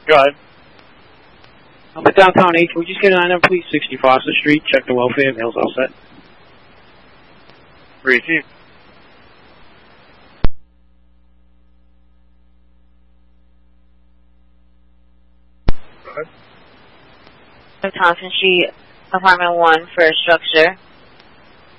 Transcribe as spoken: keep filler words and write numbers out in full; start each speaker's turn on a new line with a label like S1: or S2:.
S1: Go ahead.
S2: I'm at downtown H. We just get on there, please. sixty Foster Street. Check the welfare. Mail's all set.
S1: Receive.
S3: Thompson Street, apartment one for a structure.